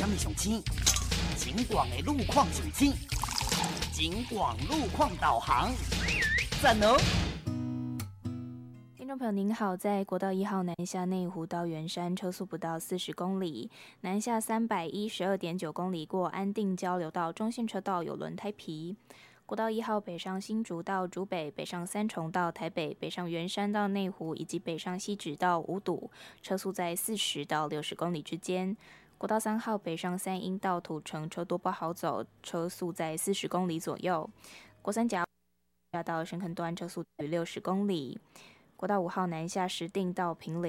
什么上青？景广的路况上青，景广路况导航，赞哦！ 听众朋友您好，在国道1号南下内湖到圆山车速不到40公里，南下312.9公里过安定交流道中线车道有轮胎皮。国道1号北上新竹到竹北，北上三重到台北，北上圆山到内湖，以及北上西指到五堵，车速在40到60公里之间。国道3号北上三鶯到土城，车多不好走，车速在40公里左右。国三甲到深坑段车速于60公里。国道5号南下石碇到平岭。